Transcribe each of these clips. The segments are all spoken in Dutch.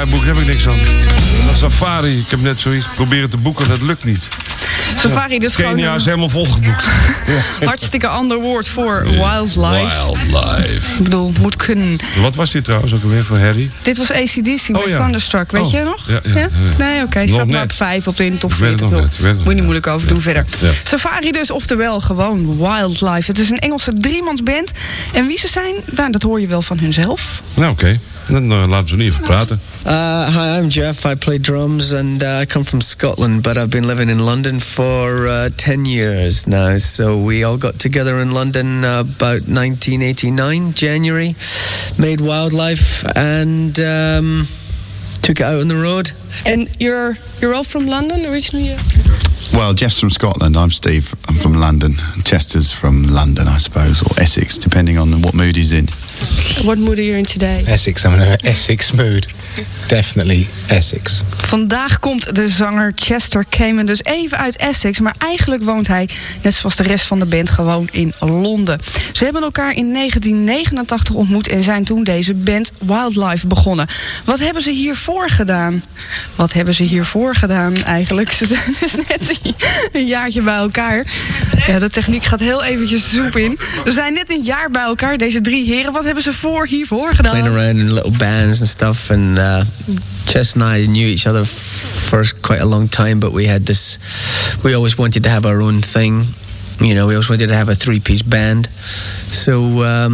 draaiboek heb ik niks aan. Safari, ik heb net zoiets proberen te boeken, dat lukt niet. Safari dus Kenia gewoon... is helemaal volgeboekt. Hartstikke ander woord voor wildlife. Wildlife. Ik bedoel, moet kunnen. Wat was dit trouwens ook alweer voor Harry? Dit was AC/DC met Thunderstruck, weet je nog? Ja? Nee, oké. Staat maar op 5 op de top 40. Moet je niet moeilijk over doen verder. Ja. Safari dus, oftewel gewoon wildlife. Het is een Engelse driemansband. En wie ze zijn, nou, dat hoor je wel van hunzelf. Nou, oké. Dan laten we niet even praten. Hi, I'm Jeff. I play drums and I come from Scotland, but I've been living in London for 10 years now. So we all got together in London about 1989, January, made Wildlife and took it out on the road. And you're all from London originally? Well, Jeff's from Scotland. I'm Steve. I'm from London. Chester's from London, I suppose, or Essex, depending on what mood he's in. What mood are you in today? Essex. I'm in an Essex mood. Definitely Essex. Vandaag komt de zanger Chester Kamen dus even uit Essex, maar eigenlijk woont hij, net zoals de rest van de band, gewoon in Londen. Ze hebben elkaar in 1989 ontmoet en zijn toen deze band Wildlife begonnen. Wat hebben ze hiervoor gedaan? Wat hebben ze hiervoor gedaan eigenlijk? Ze zijn dus net een jaartje bij elkaar. Ja, de techniek gaat heel eventjes zoep in. Ze zijn net een jaar bij elkaar, deze drie heren. Wat hebben ze hiervoor gedaan? Playing around in little bands and stuff. And Chess and I knew each other for quite a long time, but we always wanted to have our own thing. You know, we always wanted to have a 3-piece band. So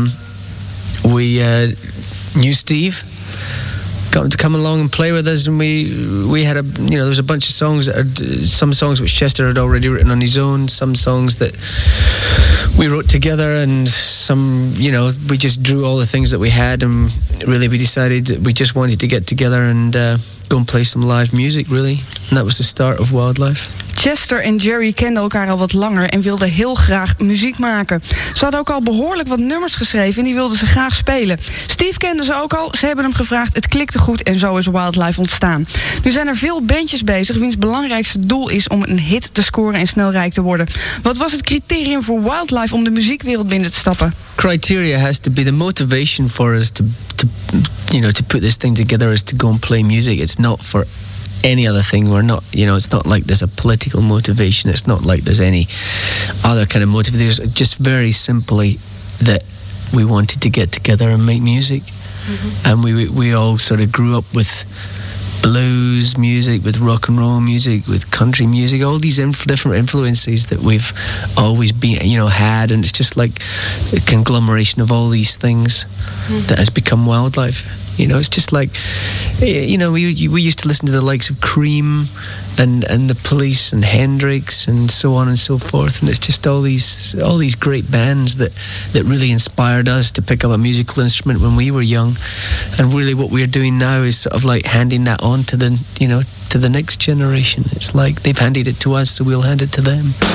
we knew Steve, got him to come along and play with us, and we had there was a bunch of songs some songs which Chester had already written on his own, some songs that we wrote together, and some, we just drew all the things that we had, and really we decided that we just wanted to get together and go and play some live music, really. And that was the start of Wildlife. Chester en Jerry kenden elkaar al wat langer en wilden heel graag muziek maken. Ze hadden ook al behoorlijk wat nummers geschreven en die wilden ze graag spelen. Steve kende ze ook al, ze hebben hem gevraagd, het klikte goed en zo is Wildlife ontstaan. Nu zijn er veel bandjes bezig wiens belangrijkste doel is om een hit te scoren en snel rijk te worden. Wat was het criterium voor Wildlife om de muziekwereld binnen te stappen? Criteria has to be the motivation for us to put this thing together is to go and play music. It's not for any other thing. We're not, it's not like there's a political motivation. It's not like there's any other kind of motive. There's just very simply that we wanted to get together and make music. Mm-hmm. And we all sort of grew up with blues music, with rock and roll music, with country music, all these different influences that we've always been, had, and it's just like a conglomeration of all these things that has become Wildlife. It's just like, we used to listen to the likes of Cream and the Police and Hendrix and so on and so forth, and it's just all these great bands that really inspired us to pick up a musical instrument when we were young. And really what we're doing now is sort of like handing that on to the next generation. It's like they've handed it to us, so we'll hand it to them.